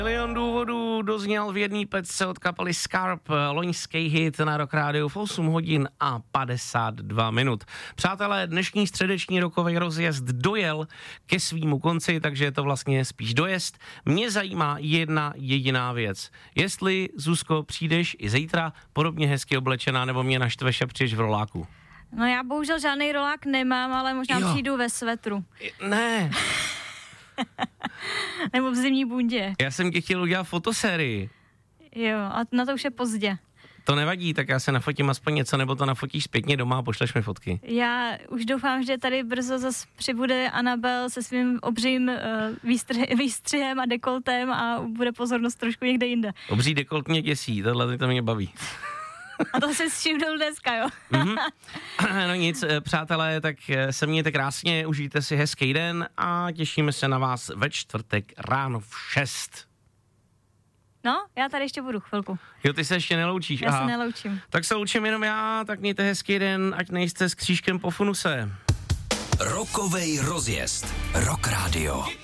Milion důvodů dozněl v jedné pecce od kapely Scarp, loňský hit na Rock Radio v 8 hodin a 52 minut. Přátelé, dnešní středeční rokový rozjezd dojel ke svýmu konci, takže je to vlastně spíš dojezd. Mě zajímá jedna jediná věc. Jestli, Zuzko, přijdeš i zítra podobně hezky oblečená, nebo mě naštveš a přijdeš v roláku? No já bohužel žádný rolák nemám, ale možná přijdu ve svetru. Ne. Nebo v zimní bundě. Já jsem ti chtěl udělat fotosérii. Jo, a na to už je pozdě. To nevadí, tak já se nafotím aspoň něco, nebo to nafotíš zpětně doma a pošleš mi fotky. Já už doufám, že tady brzo zase přibude Anabel se svým obřím výstřihem a dekoltem a bude pozornost trošku někde jinde. Obří dekolt mě děsí, tohle to mě baví. A to si všimnul dneska, jo? No nic, přátelé, tak se mějte krásně, užijte si hezký den a těšíme se na vás ve čtvrtek ráno v 6. No, já tady ještě budu chvilku. Jo, ty se ještě neloučíš. Já se neloučím. Tak se loučím jenom já, tak mějte hezký den, ať nejste s křížkem po funuse. Rokovej rozjezd. Rock Radio.